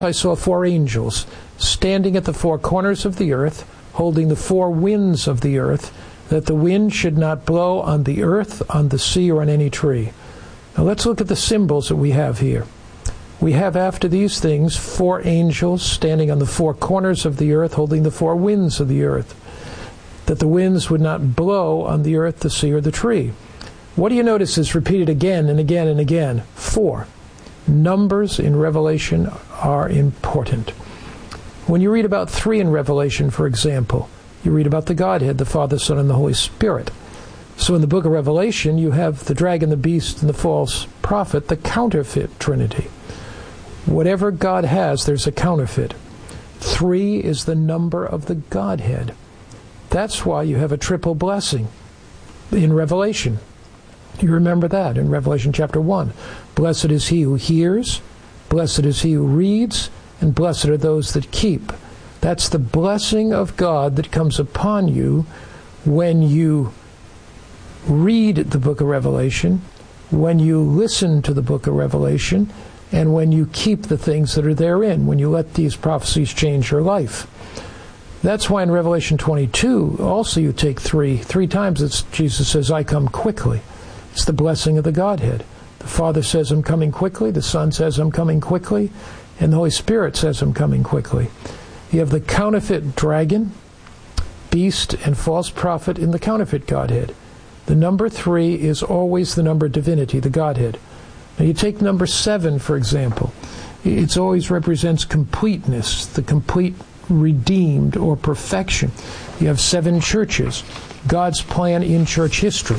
I saw 4 angels standing at the 4 corners of the earth, holding the 4 winds of the earth, that the wind should not blow on the earth, on the sea, or on any tree. Now let's look at the symbols that we have here. We have after these things 4 angels standing on the 4 corners of the earth, holding the 4 winds of the earth, that the winds would not blow on the earth, the sea, or the tree. What do you notice is repeated again and again and again? 4. Numbers in Revelation are important. When you read about 3 in Revelation, for example, you read about the Godhead, the Father, Son, and the Holy Spirit. So in the book of Revelation, you have the dragon, the beast, and the false prophet, the counterfeit Trinity. Whatever God has, there's a counterfeit. 3 is the number of the Godhead. That's why you have a triple blessing in Revelation. You remember that in Revelation chapter 1. Blessed is he who hears, blessed is he who reads, and blessed are those that keep. That's the blessing of God that comes upon you when you read the book of Revelation, when you listen to the book of Revelation, and when you keep the things that are therein, when you let these prophecies change your life. That's why in Revelation 22, also you take 3 times Jesus says, I come quickly. It's the blessing of the Godhead. The Father says, I'm coming quickly. The Son says, I'm coming quickly. And the Holy Spirit says, I'm coming quickly. You have the counterfeit dragon, beast, and false prophet in the counterfeit Godhead. The number 3 is always the number of divinity, the Godhead. Now you take number 7, for example. It always represents completeness, the complete redeemed or perfection. You have 7 churches, God's plan in church history.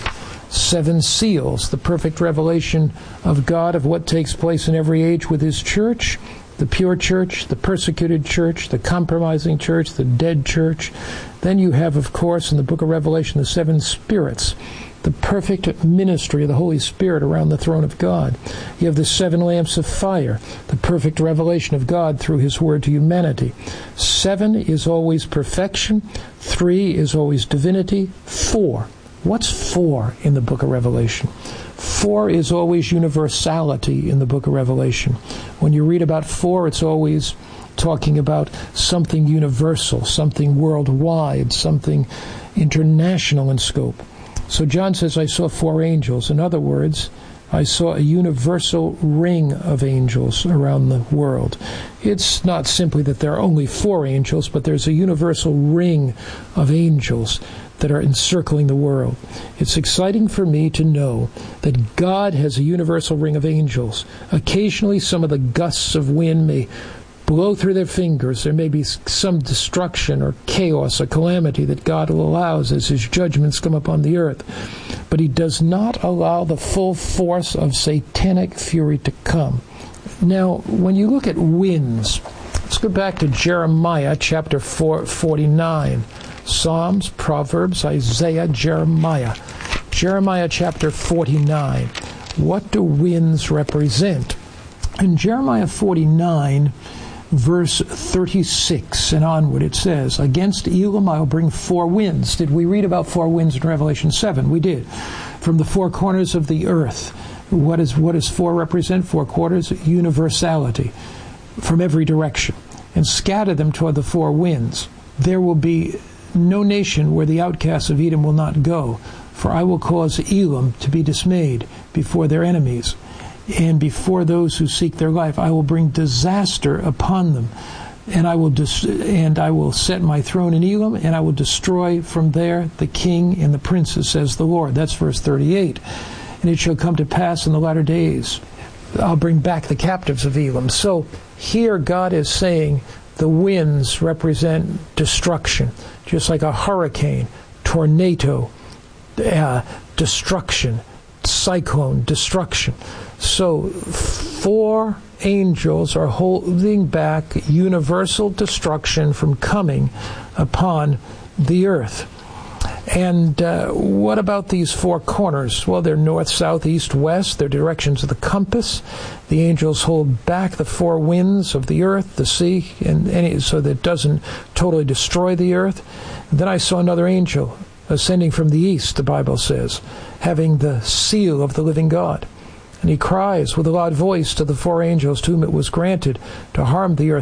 7 seals, the perfect revelation of God of what takes place in every age with His church. The pure church, the persecuted church, the compromising church, the dead church. Then you have, of course, in the book of Revelation, the 7 spirits, the perfect ministry of the Holy Spirit around the throne of God. You have the 7 lamps of fire, the perfect revelation of God through His Word to humanity. 7 is always perfection. 3 is always divinity. 4. What's 4 in the book of Revelation? 4 is always universality in the book of Revelation. When you read about 4, it's always talking about something universal, something worldwide, something international in scope. So John says, I saw 4 angels. In other words, I saw a universal ring of angels around the world. It's not simply that there are only 4 angels, but there's a universal ring of angels that are encircling the world. It's exciting for me to know that God has a universal ring of angels. Occasionally, some of the gusts of wind may blow through their fingers. There may be some destruction or chaos or calamity that God allows as His judgments come upon the earth. But He does not allow the full force of satanic fury to come. Now, when you look at winds, let's go back to Jeremiah chapter 49. Psalms, Proverbs, Isaiah, Jeremiah. Jeremiah chapter 49. What do winds represent? In Jeremiah 49, verse 36 and onward, it says, Against Elam I will bring 4 winds. Did we read about 4 winds in Revelation 7? We did. From the 4 corners of the earth. What does 4 represent? 4 quarters? Universality. From every direction. And scatter them toward the 4 winds. There will be no nation where the outcasts of Edom will not go, for I will cause Elam to be dismayed before their enemies, and before those who seek their life. I will bring disaster upon them, and I will set my throne in Elam, and I will destroy from there the king and the princes, says the Lord. That's verse 38. And it shall come to pass in the latter days, I'll bring back the captives of Elam. So here God is saying the winds represent destruction, just like a hurricane, tornado, destruction, cyclone, destruction. So 4 angels are holding back universal destruction from coming upon the earth. And what about these 4 corners? Well, they're north, south, east, west. They're directions of the compass. The angels hold back the 4 winds of the earth, the sea, so that it doesn't totally destroy the earth. And then I saw another angel ascending from the east, the Bible says, having the seal of the living God. And he cries with a loud voice to the four angels to whom it was granted to harm the earth,